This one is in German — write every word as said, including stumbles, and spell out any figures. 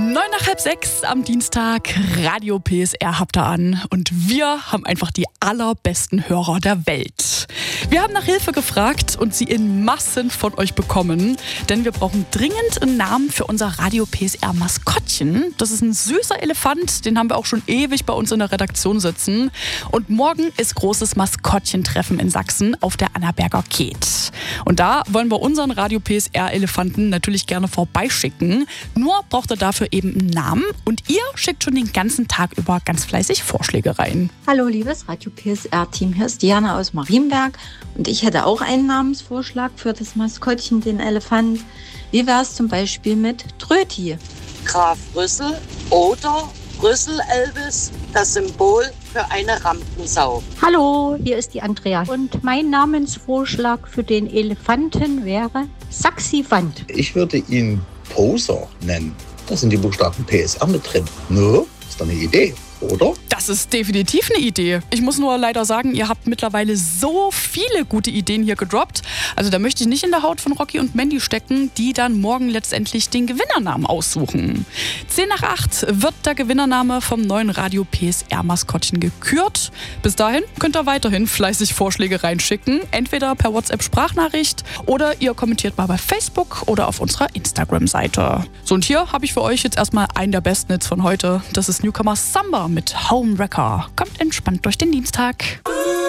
Neun nach halb sechs am Dienstag, Radio P S R habt ihr an und wir haben einfach die allerbesten Hörer der Welt. Wir haben nach Hilfe gefragt und sie in Massen von euch bekommen, denn wir brauchen dringend einen Namen für unser Radio P S R Maskottchen. Das ist ein süßer Elefant, den haben wir auch schon ewig bei uns in der Redaktion sitzen. Und morgen ist großes Maskottchentreffen in Sachsen auf der Annaberger Keet. Und da wollen wir unseren Radio P S R Elefanten natürlich gerne vorbeischicken. Nur braucht er dafür eben einen Namen und ihr schickt schon den ganzen Tag über ganz fleißig Vorschläge rein. Hallo liebes Radio P S R-Team, hier ist Diana aus Marienberg und ich hätte auch einen Namensvorschlag für das Maskottchen, den Elefant. Wie wäre es zum Beispiel mit Tröti? Graf Rüssel oder Rüssel-Elvis, das Symbol für eine Rampensau. Hallo, hier ist die Andrea und mein Namensvorschlag für den Elefanten wäre Saxifant. Ich würde ihn Poser nennen. Da sind die Buchstaben P S R mit drin. No, ist doch eine Idee, oder? Das ist definitiv eine Idee. Ich muss nur leider sagen, ihr habt mittlerweile so viele gute Ideen hier gedroppt. Also da möchte ich nicht in der Haut von Rocky und Mandy stecken, die dann morgen letztendlich den Gewinnernamen aussuchen. zehn nach acht wird der Gewinnername vom neuen Radio P S R-Maskottchen gekürt. Bis dahin könnt ihr weiterhin fleißig Vorschläge reinschicken. Entweder per WhatsApp-Sprachnachricht oder ihr kommentiert mal bei Facebook oder auf unserer Instagram-Seite. So, und hier habe ich für euch jetzt erstmal einen der besten Hits von heute. Das ist Newcomer Samba mit Homewrecker. Kommt entspannt durch den Dienstag.